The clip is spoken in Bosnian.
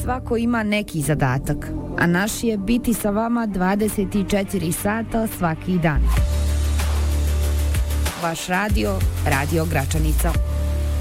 Svako ima neki zadatak, a naš je biti sa vama 24 sata svaki dan. Vaš radio, Radio Gračanica.